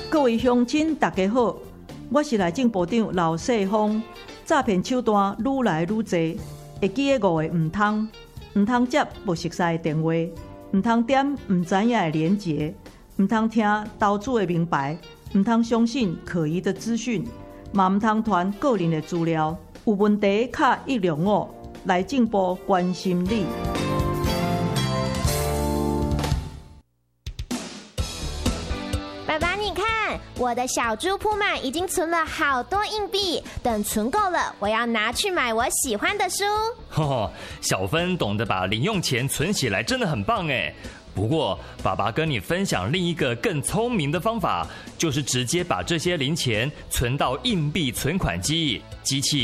各位乡亲，大家好，我是内政部长刘世芳。诈骗手段愈来愈多，会记得5个唔通接不熟悉的电话，唔通点唔知影的连结，唔通听投资的名牌，唔通相信可疑的资讯，嘛唔通传个人的资料。有问题卡105，内政部关心你。 爸爸，你看，我的小猪铺满已经存了好多硬币，等存够了，我要拿去买我喜欢的书。 小芬懂得把零用钱存起来，真的很棒哎。不过，爸爸跟你分享另一个更聪明的方法，就是直接把这些零钱存到硬币存款机器